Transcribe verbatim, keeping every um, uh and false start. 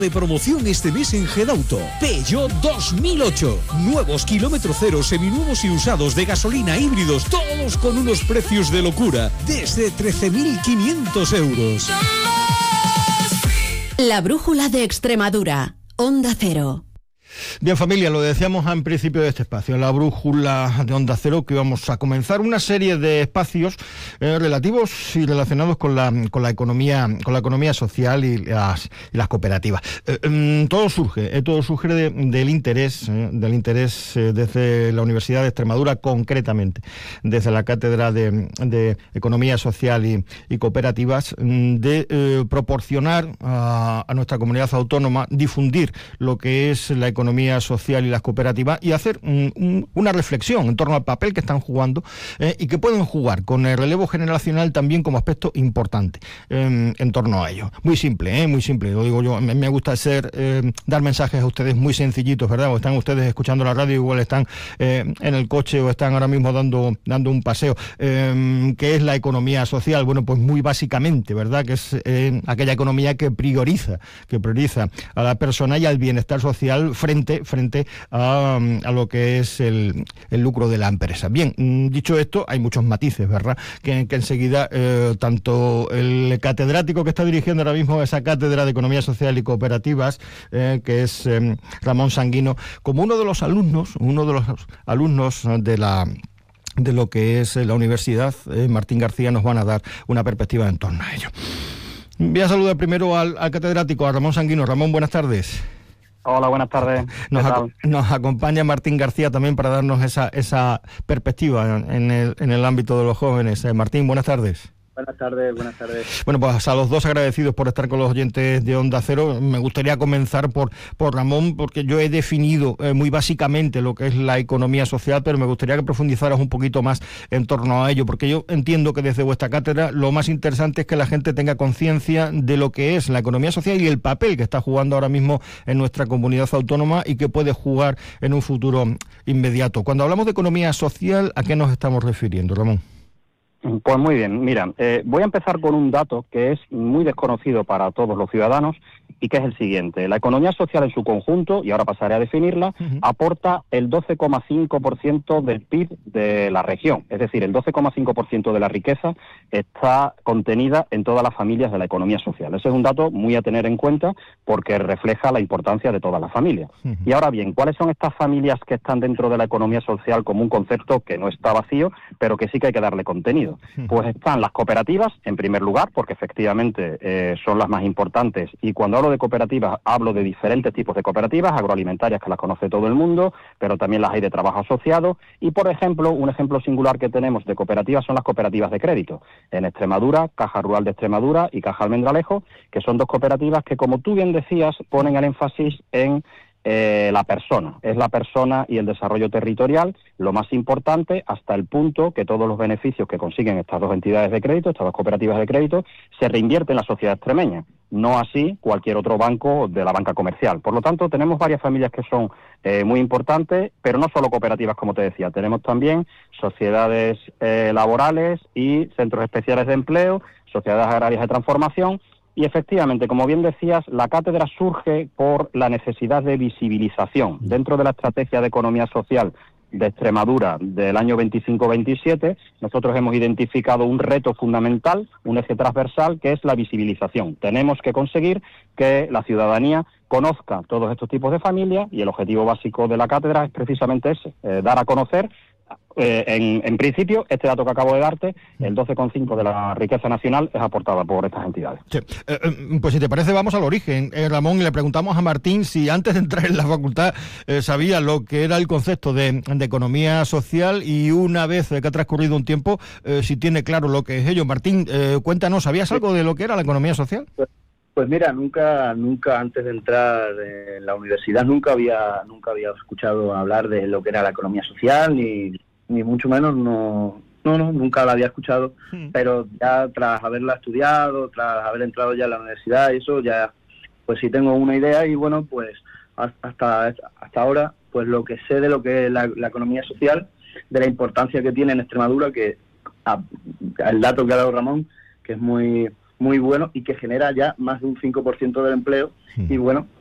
De promoción este mes en Gedauto. Peugeot dos mil ocho. Nuevos kilómetro cero, seminuevos y usados de gasolina, híbridos, todos con unos precios de locura. Desde trece mil quinientos euros. La brújula de Extremadura. Onda Cero. Bien, familia, lo decíamos en principio de este espacio, la brújula de Onda Cero, que vamos a comenzar una serie de espacios eh, relativos y relacionados con la con la economía con la economía social y las, y las cooperativas. Eh, eh, todo surge, eh, todo surge de, del interés, eh, del interés eh, desde la Universidad de Extremadura, concretamente, desde la Cátedra de, de Economía Social y, y Cooperativas, de eh, proporcionar a, a nuestra comunidad autónoma, difundir lo que es la economía economía social y las cooperativas y hacer un, un, una reflexión en torno al papel que están jugando eh, y que pueden jugar con el relevo generacional también como aspecto importante eh, en torno a ello. Muy simple, eh, muy simple, lo digo yo, me, me gusta ser eh, dar mensajes a ustedes muy sencillitos, ¿verdad? O están ustedes escuchando la radio, igual están eh, en el coche o están ahora mismo dando, dando un paseo. Eh, ¿Qué es la economía social? Bueno, pues muy básicamente, ¿verdad? Que es eh, aquella economía que prioriza, que prioriza a la persona y al bienestar social frente Frente, frente a, a lo que es el, el lucro de la empresa. Bien, dicho esto, hay muchos matices, ¿verdad? Que, que enseguida eh, tanto el catedrático que está dirigiendo ahora mismo esa cátedra de Economía Social y Cooperativas, eh, que es eh, Ramón Sanguino, como uno de los alumnos, uno de los alumnos de la de lo que es la universidad, eh, Martín García, nos van a dar una perspectiva en torno a ello. Voy a saludar primero al, al catedrático, a Ramón Sanguino. Ramón, buenas tardes. Hola, buenas tardes. Nos, ac- nos acompaña Martín García también para darnos esa esa perspectiva en el, en el ámbito de los jóvenes. Eh, Martín, buenas tardes. Buenas tardes, buenas tardes. Bueno, pues a los dos agradecidos por estar con los oyentes de Onda Cero. Me gustaría comenzar por, por Ramón, porque yo he definido eh, muy básicamente lo que es la economía social, pero me gustaría que profundizaras un poquito más en torno a ello, porque yo entiendo que desde vuestra cátedra lo más interesante es que la gente tenga conciencia de lo que es la economía social y el papel que está jugando ahora mismo en nuestra comunidad autónoma y que puede jugar en un futuro inmediato. Cuando hablamos de economía social, ¿a qué nos estamos refiriendo, Ramón? Pues muy bien, mira, eh, voy a empezar con un dato que es muy desconocido para todos los ciudadanos y que es el siguiente. La economía social en su conjunto, y ahora pasaré a definirla, uh-huh. aporta el doce coma cinco por ciento del P I B de la región. Es decir, el doce coma cinco por ciento de la riqueza está contenida en todas las familias de la economía social. Ese es un dato muy a tener en cuenta porque refleja la importancia de todas las familias. Uh-huh. Y ahora bien, ¿cuáles son estas familias que están dentro de la economía social como un concepto que no está vacío, pero que sí que hay que darle contenido? Pues están las cooperativas, en primer lugar, porque efectivamente eh, son las más importantes, y cuando hablo de cooperativas hablo de diferentes tipos de cooperativas, agroalimentarias, que las conoce todo el mundo, pero también las hay de trabajo asociado, y por ejemplo, un ejemplo singular que tenemos de cooperativas son las cooperativas de crédito. En Extremadura, Caja Rural de Extremadura y Caja Almendralejo, que son dos cooperativas que, como tú bien decías, ponen el énfasis en Eh, la persona, es la persona y el desarrollo territorial lo más importante, hasta el punto que todos los beneficios que consiguen estas dos entidades de crédito, estas dos cooperativas de crédito, se reinvierten en la sociedad extremeña, no así cualquier otro banco de la banca comercial. Por lo tanto, tenemos varias familias que son eh, muy importantes, pero no solo cooperativas, como te decía, tenemos también sociedades eh, laborales y centros especiales de empleo, sociedades agrarias de transformación. Y efectivamente, como bien decías, la cátedra surge por la necesidad de visibilización. Dentro de la estrategia de economía social de Extremadura del año veinticinco veintisiete, nosotros hemos identificado un reto fundamental, un eje transversal, que es la visibilización. Tenemos que conseguir que la ciudadanía conozca todos estos tipos de familias y el objetivo básico de la cátedra es precisamente ese, eh, dar a conocer. Eh, en, en principio, este dato que acabo de darte, el doce coma cinco de la riqueza nacional es aportada por estas entidades. Sí. Eh, eh, pues si te parece, vamos al origen, eh, Ramón, y le preguntamos a Martín si antes de entrar en la facultad eh, sabía lo que era el concepto de, de economía social, y una vez que ha transcurrido un tiempo, eh, si tiene claro lo que es ello. Martín, eh, cuéntanos, ¿sabías algo de lo que era la economía social? Pues, pues mira, nunca nunca antes de entrar en la universidad, nunca había nunca había escuchado hablar de lo que era la economía social, ni ni mucho menos, no, no, no, nunca la había escuchado, hmm. pero ya tras haberla estudiado, tras haber entrado ya a la universidad, eso ya, pues sí tengo una idea, y bueno, pues hasta hasta ahora, pues lo que sé de lo que es la, la economía social, de la importancia que tiene en Extremadura, que a, el dato que ha dado Ramón, que es muy muy bueno y que genera ya más de un cinco por ciento del empleo. Sí. Y bueno,